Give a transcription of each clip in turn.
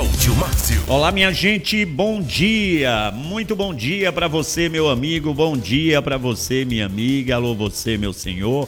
Cláudio Márcio. Olá, minha gente, bom dia, muito bom dia para você, meu amigo, bom dia para você, minha amiga, alô você, meu senhor,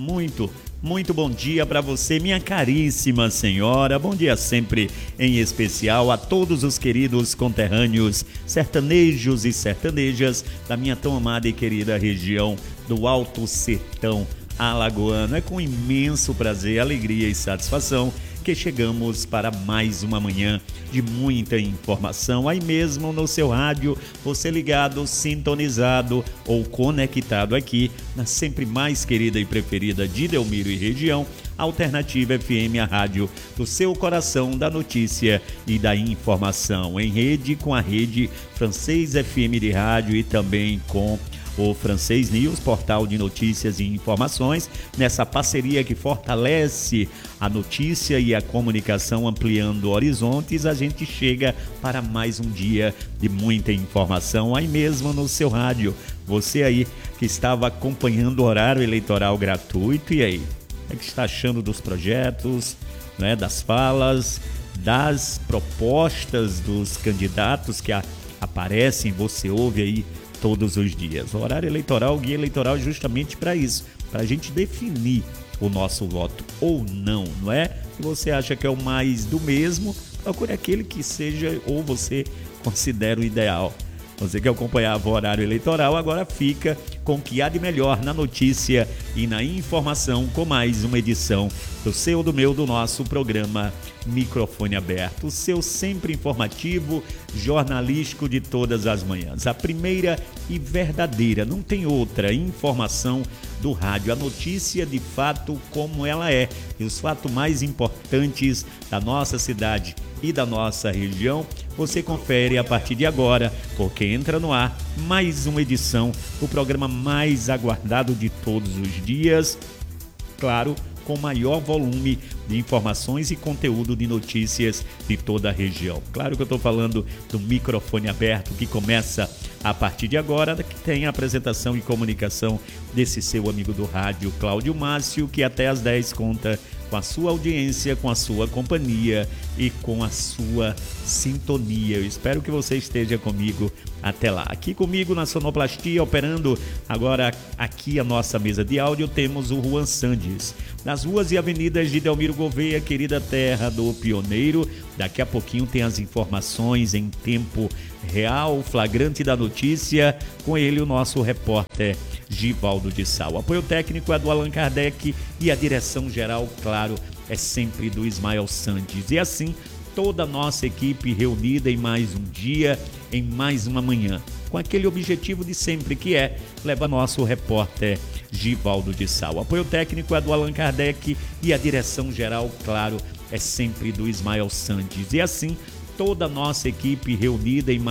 muito bom dia para você, minha caríssima senhora, bom dia sempre, em especial a todos os queridos conterrâneos, sertanejos e sertanejas da minha tão amada e querida região do Alto Sertão Alagoano. É com imenso prazer, alegria e satisfação que chegamos para mais uma manhã de muita informação, aí mesmo no seu rádio, você ligado, sintonizado ou conectado aqui na sempre mais querida e preferida de Delmiro e região, Alternativa FM, a rádio do seu coração, da notícia e da informação, em rede com a rede Francês FM de rádio e também com o Francês News, portal de notícias e informações, nessa parceria que fortalece a notícia e a comunicação, ampliando horizontes, a gente chega para mais um dia de muita informação, aí mesmo no seu rádio. Você aí que estava acompanhando o horário eleitoral gratuito, e aí? O que está achando dos projetos, né, das falas, das propostas dos candidatos que aparecem, você ouve aí todos os dias. O horário eleitoral, o guia eleitoral é justamente para isso, para a gente definir o nosso voto ou não, não é? Se você acha que é o mais do mesmo, procure aquele que seja ou você considera o ideal. Você que acompanhava o horário eleitoral, agora fica com o que há de melhor na notícia e na informação, com mais uma edição do seu, do meu, do nosso programa Microfone Aberto, o seu sempre informativo, jornalístico de todas as manhãs. A primeira e verdadeira, não tem outra informação do rádio, a notícia de fato como ela é, e os fatos mais importantes da nossa cidade e da nossa região, você confere a partir de agora, porque entra no ar mais uma edição do programa mais aguardado de todos os dias, claro, com maior volume de informações e conteúdo de notícias de toda a região. Claro que eu estou falando do Microfone Aberto, que começa a partir de agora, que tem a apresentação e comunicação desse seu amigo do rádio, Cláudio Márcio, que até às 10 conta com a sua audiência, com a sua companhia e com a sua sintonia. Eu espero que você esteja comigo até lá. Aqui comigo na sonoplastia, operando agora aqui a nossa mesa de áudio, temos o Juan Sandes. Nas ruas e avenidas de Delmiro Gouveia, querida terra do pioneiro. Daqui a pouquinho tem as informações em tempo real, flagrante da notícia, com ele o nosso repórter Givaldo de Sá. O apoio técnico é do Allan Kardec e a direção geral, claro, é sempre do Ismael Santos. E assim, toda a nossa equipe reunida em mais um dia, em mais uma manhã, com aquele objetivo de sempre, que é levar nosso repórter Givaldo de Sá. O apoio técnico é do Allan Kardec e a direção geral, claro, é sempre do Ismael Santos. E assim, toda a nossa equipe reunida em